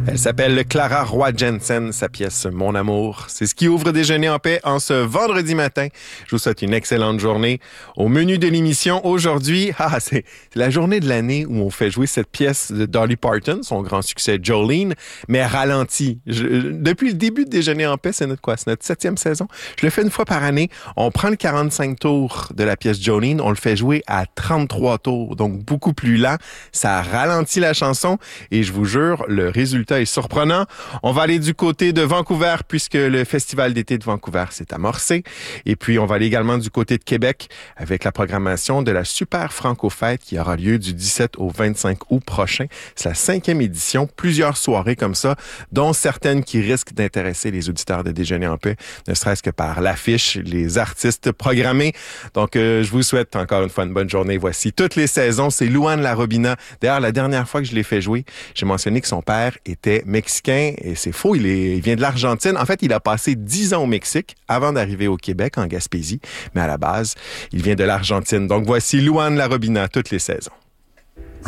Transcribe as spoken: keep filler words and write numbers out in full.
Elle s'appelle Clara Roy Jensen, sa pièce « Mon amour ». C'est ce qui ouvre Déjeuner en paix en ce vendredi matin. Je vous souhaite une excellente journée. Au menu de l'émission aujourd'hui, ah, c'est la journée de l'année où on fait jouer cette pièce de Dolly Parton, son grand succès Jolene, mais ralenti. Je, depuis le début de Déjeuner en paix, c'est notre quoi? C'est notre septième saison. Je le fais une fois par année. On prend le quarante-cinq tours de la pièce Jolene, on le fait jouer à trente-trois tours, donc beaucoup plus lent. Ça ralentit la chanson et je vous jure, le résultat est surprenant. On va aller du côté de Vancouver puisque le Festival d'été de Vancouver s'est amorcé. Et puis, on va aller également du côté de Québec avec la programmation de la Super Franco-Fête qui aura lieu du dix-sept au vingt-cinq août prochain. C'est la cinquième édition. Plusieurs soirées comme ça, dont certaines qui risquent d'intéresser les auditeurs de Déjeuner en paix, ne serait-ce que par l'affiche, les artistes programmés. Donc, euh, je vous souhaite encore une fois une bonne journée. Voici toutes les saisons. C'est Luan Larobina. D'ailleurs, la dernière fois que je l'ai fait jouer, j'ai mentionné que son père était mexicain et c'est faux, il, est, il vient de l'Argentine. En fait, il a passé dix ans au Mexique avant d'arriver au Québec, en Gaspésie, mais à la base, il vient de l'Argentine. Donc voici Luan Larobina, toutes les saisons.